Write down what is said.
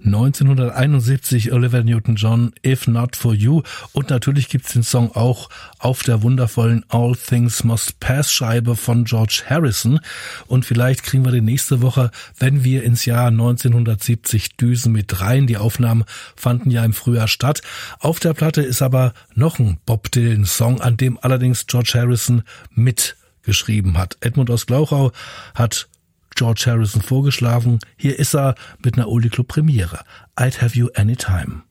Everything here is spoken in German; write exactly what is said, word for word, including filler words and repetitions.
neunzehnhunderteinundsiebzig Olivia Newton-John, If Not For You. Und natürlich gibt's den Song auch auf der wundervollen All Things Must Pass Scheibe von George Harrison. Und vielleicht kriegen wir die nächste Woche, wenn wir ins Jahr neunzehnhundertsiebzig düsen, mit rein. Die Aufnahmen fanden ja im Frühjahr statt. Auf der Platte ist aber noch ein Bob Dylan-Song, an dem allerdings George Harrison mitgeschrieben hat. Edmund aus Glauchau hat George Harrison vorgeschlagen. Hier ist er mit einer Oldie Club Premiere. I'd Have You Anytime.